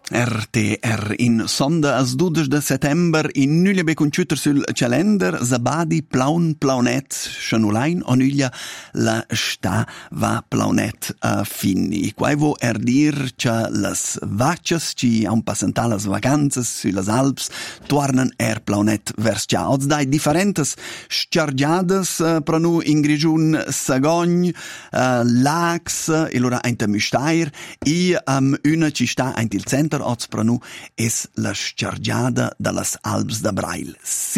RTR in sonda as 12 de settember in nuglia be computer sul calendar zabadi plaun plaunet chanulain onuglia la sta va plaunet a fini. Quaivo dir cha las vaccias ci un passentalas vacanzas sulas Alps tornan plaunet vers gia. Oz dai differentes sciargiadas pranu in grigiun Sagogn, Lax, ilora ainta Müstair i una ci sta aint il center oz pranu es la sciargiada dallas Alps da Brail.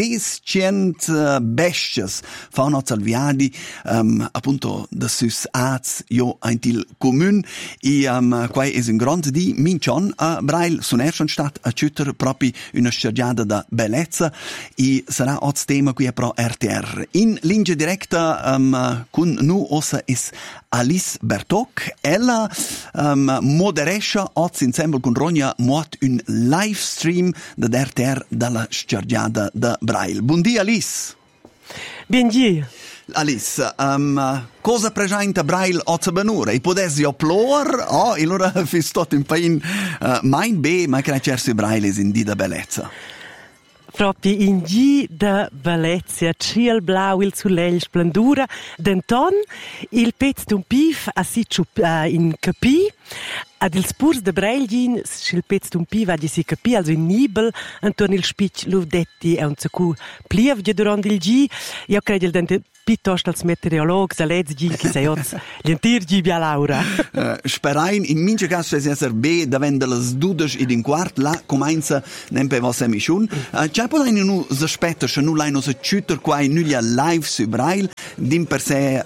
600 bestias faun oz al viadi appunto da sus az io aint il commun i quai es un grand di Mincion a Brail sun schon stat a Cütter propi una sciargiada da bellezza i sarà oz tema qui pro RTR. In linea diretta con nu ossa es Alice Bertoc. Ella moderescia oz insieme con Ronja muot un live stream da RTR dalla sciargiada da Brail. Buondì Alice. Buondì. Alice, cosa presenta Brail oz benura? I podesi oplor? Oh, allora fi stot un pain mein be, ma che cersi Brail es in di da bellezza. Proprio in G da Valencia, ciel blau, il soleil splendura, d'Anton, il pezzo d'un pif a siccio in Capì, ad il spurs de Breilgin, il pezzo d'un pif a di si Capì, also in Nibel, Anton il spitz l'uvdetti e un zaccu plievge durant il G, io credo il dente piuttosto als meteorolog, sa lez gin che sei oz, l'entir G bia Laura. Sperain, in mince caso es esser be, davent de las dudes id in quart, la comenza nempe vos emischun. C'è poi nu s'aspetta, se nu lai no se Cütter quai nulla live su Brail, dim per se,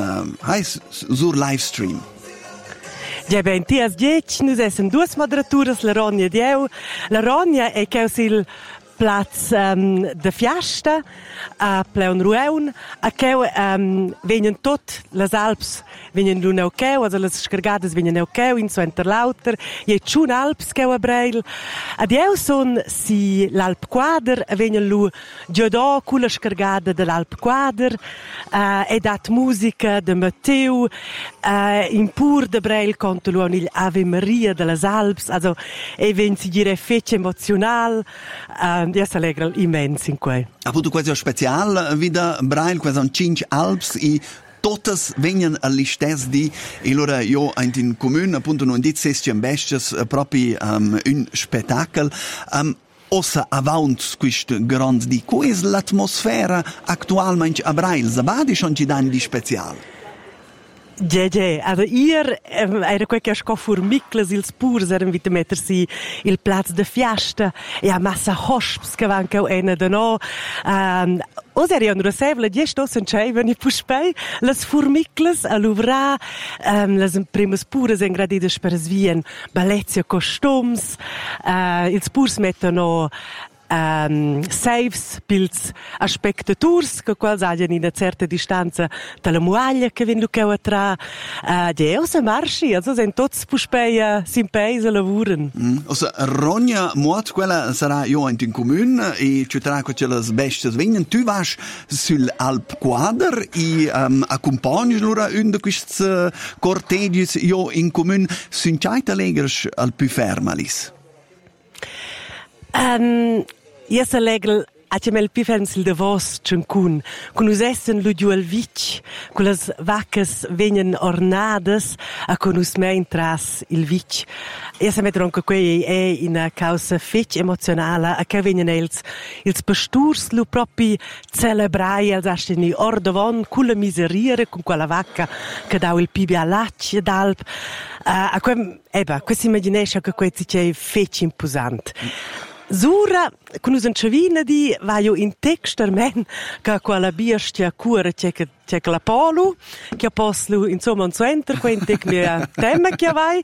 sur live stream. Ja, ben, tias 10, nus essen duas moderaturas, la Ronja ed eu. La Ronja è che il Platz de Fiasta a Pleun Rueun, a che venien tot las Alps, venien l'un eucheu, also las scargadas venien eucheu in so Enterlauter, e tschun Alps che a Breil. Ad eu son si l'Alp Quader, venien lu giodò cu la scargada dell'Alp Quader, e dat musica de Matteo, in pur de Breil conto lu il Ave Maria de las Alps, also e ven si dire fece emozional, ja s'alegra immens in quei. Appunto questo special vida Brail, questo 5 Alps i totes venien all'istess di e allora io in comune appunto non dit 16 bestias proprio un spettacolo ossa avant quist grand di co es l'atmosfera attualmente a Brail zabadi schon ci dan di special. Ja, also era quel che sco formicles ils purs eran vita mettersi il Platz de Fiasta e a massa hosps che van che ena de no os era un resevla die stos en chaiven i puspei las formicles a luvra las primas pures en gradides per svien ballezia costums ils purs mettono saves pils a spectators che quals hagien in una certa distanza dalla muaglia che vien lucheu atra deus a marschi, also sen tots puspeia simpeis a lavuren. Ossa Ronja muot quella sarà io in comune e ci traco che las bestes venien tu vas sul Alp Quader e accompagni lura un de quists cortegius io in comune sunt chaita legers al più fermalis. Io se legel a mel pifermsil de vos con us essen lu giu al vic, con las vacas venien ornadas, a con us mein tras il vic. Io se metron che quei è in a causa fetch emozionala, a che venien ils pasturs lu propi celebrai als asteni ordovon culla miseriere con quella vacca che dau il pibi a lacci d'alp. A quem, questa immaginescia che quei c'è fetch imposant. Sura, con us encevina di vaio in textermen che quella bestia cura c'è la polo che poslu insomma un center quentec mia tema che vai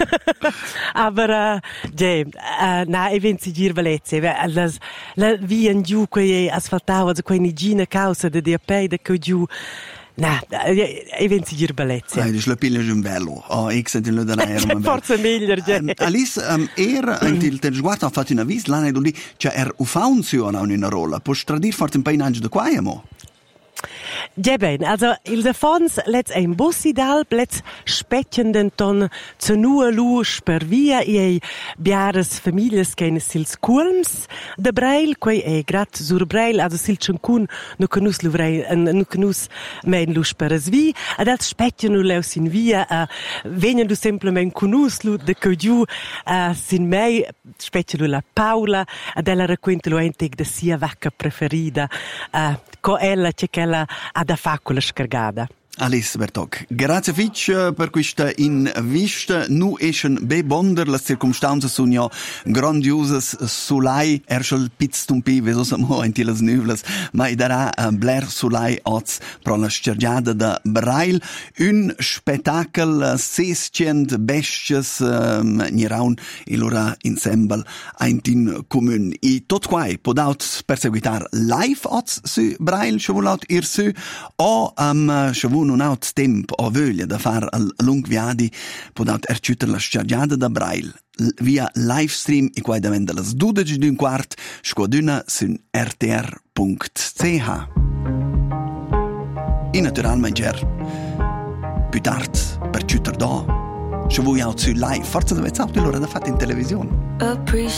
aber na evenzi gir valezze la vien giù che asfaltava quei nigina causa de diapede che giù. Na, evenzi gir bellezza. Dai, la piglia un bello. Oh, ich senti lo da era. Forza miglior, Alice, il terguardo ha fatto una visita, l'anno di, cioè, funziona una rolla. Puoi stradir forte un paio di qua, mo? Ja ben, also ils affons let's ein bussi d'alb, let's spetchen den ton zenua lusch per via ei biares familias keines sils culms de Breil, quei è grat sur Breil, also sil cencun no canus luvrei, no canus mein lusch per es vi, ad alt spetchen nu leus in via, vegnan du simplement canus lu de cogiu sin mei, spetchen nu la Paula, ad ella racquenta lu enteg de sia vacca preferida, co ella c'è che ella ha da fa con la scargada. Alice Bertoc, grazie fitch per questa invista. Nu eschen be bonder, le circumstanze sono ja grandiosas sulai, erschel pizztumpi, veso samo in tilas nuvlas, ma idara bler sulai oz pro la scergiada da Brail, un spettacol 600 bestias niraun ilura ensemble in commun. I tot quai podaut perseguitar live oz su Brail, schavulat ir su, o schavu un out temp o voglia da far al lung viadi podaut erciuter la scergiada da Brail via livestream e quai davent las 12:15 squaduna sun rtr.ch e naturalmente più tard perciuter da se vuoi out su live forza dovete sapere l'ora da fatta in televisione.